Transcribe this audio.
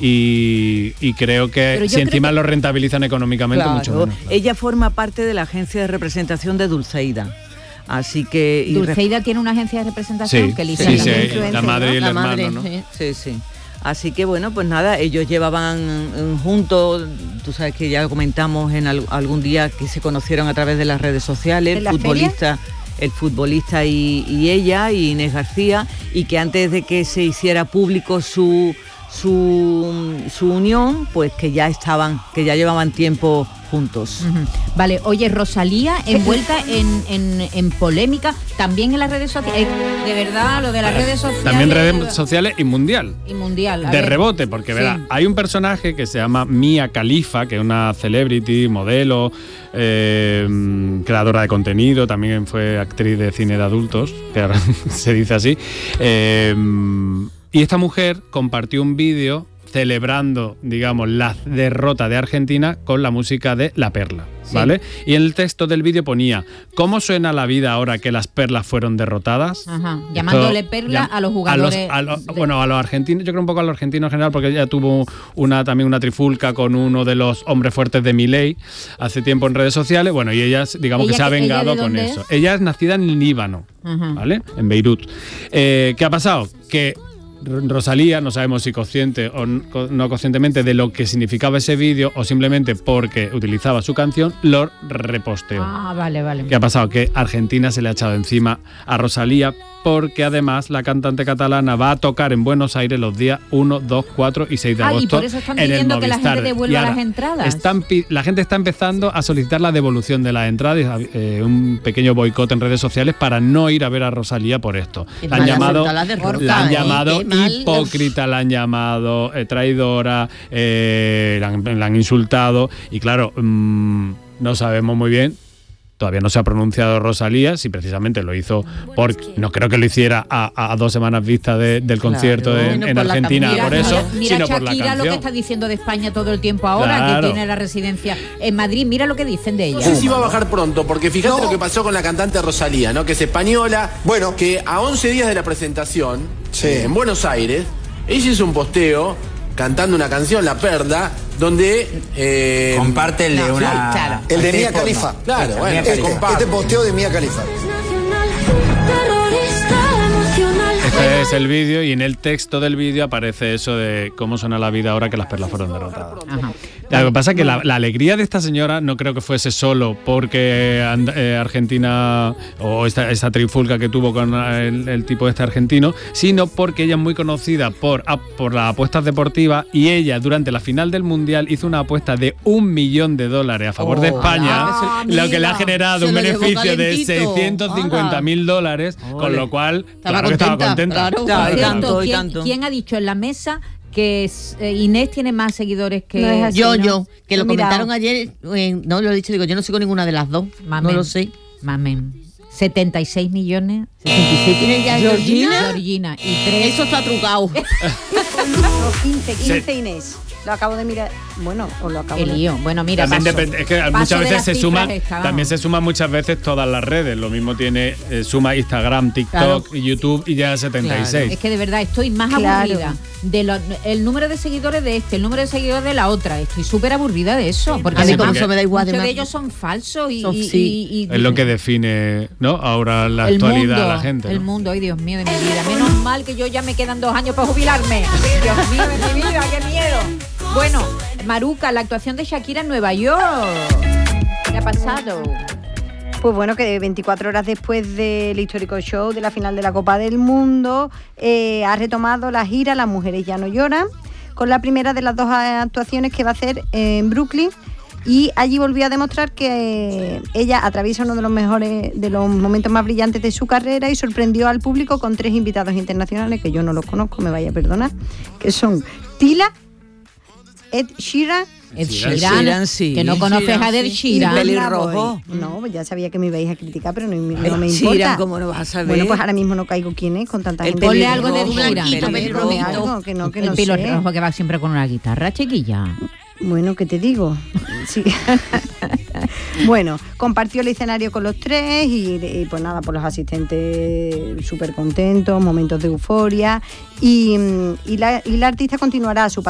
y creo que si encima lo rentabilizan económicamente, mucho menos. Claro. Ella forma parte de la agencia de representación de Dulceida. Así que... Dulceida tiene una agencia de representación, sí, que Lisa sí, la madre y el hermano, ¿no? Sí. Así que bueno, pues nada, ellos llevaban juntos, tú sabes que ya comentamos en algún día que se conocieron a través de las redes sociales, el futbolista y ella, y Inés García, y que antes de que se hiciera público su unión, pues que ya llevaban tiempo juntos. Uh-huh. Vale, oye, Rosalía envuelta en polémica, también en las redes sociales, de verdad, lo de las redes sociales. También redes sociales y mundial. De rebote, porque verá, hay un personaje que se llama Mia Khalifa, que es una celebrity, modelo, creadora de contenido, también fue actriz de cine de adultos, que ahora se dice así. Y esta mujer compartió un vídeo celebrando, digamos, la derrota de Argentina con la música de La Perla, ¿vale? Y en el texto del vídeo ponía: ¿cómo suena la vida ahora que las perlas fueron derrotadas? Ajá. Llamándole perla a los jugadores. Bueno, a los argentinos, yo creo un poco a los argentinos en general, porque ella tuvo también una trifulca con uno de los hombres fuertes de Milei hace tiempo en redes sociales. Bueno, y ella, digamos que se ha vengado con eso. Ella es nacida en Líbano, ¿vale? En Beirut. ¿Qué ha pasado? Que Rosalía, no sabemos si consciente o no conscientemente de lo que significaba ese vídeo o simplemente porque utilizaba su canción, lo reposteó. Vale. ¿Qué ha pasado? Que Argentina se le ha echado encima a Rosalía, porque además la cantante catalana va a tocar en Buenos Aires los días 1, 2, 4 y 6 de agosto. Y por eso están pidiendo que la gente devuelva las entradas. La gente está empezando a solicitar la devolución de las entradas, un pequeño boicot en redes sociales para no ir a ver a Rosalía por esto. La han llamado hipócrita, la han llamado traidora, la han insultado, y claro, no sabemos muy bien. Todavía no se ha pronunciado Rosalía, si precisamente lo hizo porque no creo que lo hiciera a 2 semanas vista del concierto en Argentina, por eso, sino por la canción. Mira lo que está diciendo de España todo el tiempo ahora, que tiene la residencia en Madrid. Mira lo que dicen de ella. No sé si va a bajar pronto, porque fíjate lo que pasó con la cantante Rosalía, ¿no? Que es española, que a 11 días de la presentación, en Buenos Aires, ella hizo un posteo cantando una canción, La Perla, donde comparte el de una... El de Mia Khalifa. Claro, bueno, este posteo de Mia Khalifa. Este es el vídeo, y en el texto del vídeo aparece eso de cómo suena la vida ahora que las perlas fueron derrotadas. Ajá. Lo que pasa es que la alegría de esta señora no creo que fuese solo porque Argentina, o esta trifulca que tuvo con el tipo argentino, sino porque ella es muy conocida por las apuestas deportivas, y ella durante la final del Mundial hizo una apuesta de $1 millón a favor de España, lo que le ha generado un beneficio de $650,000, con lo cual claro que estaba contenta. Claro. ¿Quién ha dicho en la mesa que Inés tiene más seguidores que... No es así, yo, que lo comentaron ayer, no lo he dicho, digo, yo no sigo ninguna de las dos, no lo sé. 76 millones. 76 tiene ya Georgina. Y 3. Eso está trucado. 15 Inés. Lo acabo de mirar. Bueno, o lo acabo de... lío. Bueno, mira, es que muchas veces se suman, también se suman muchas veces todas las redes. Lo mismo tiene, suma Instagram, TikTok, YouTube, y ya 76. Claro. Es que de verdad estoy más aburrida el número de seguidores de el número de seguidores de la otra. Estoy súper aburrida de eso. Porque además me da igual, muchos de ellos son falsos y es lo que define, ¿no? Ahora la actualidad de la gente. El mundo, ay Dios mío de mi vida. Menos mal que yo ya me quedan 2 años para jubilarme. Dios mío de mi vida, qué miedo. Bueno, Maruca, la actuación de Shakira en Nueva York. ¿Qué ha pasado? Pues bueno, que 24 horas después del histórico show de la final de la Copa del Mundo, ha retomado la gira Las Mujeres Ya No Lloran, con la primera de las 2 actuaciones que va a hacer en Brooklyn, y allí volvió a demostrar que ella atraviesa uno de los momentos más brillantes de su carrera, y sorprendió al público con 3 invitados internacionales, que yo no los conozco, me vaya a perdonar, que son Tila, Ed Sheeran, sí. Que no conoces a Ed Sheeran. Y pelirrojo. No, ya sabía que me ibais a criticar, pero no me importa. Sheeran, ¿cómo no vas a saber? Bueno, pues ahora mismo no caigo quién es, con tanta gente. Ponle algo de Sheeran. Algo que no sé. El pelirrojo que va siempre con una guitarra, chiquilla. Bueno, ¿qué te digo? Sí. Bueno, compartió el escenario con los 3 y pues nada, por los asistentes súper contentos, momentos de euforia, y la artista continuará a su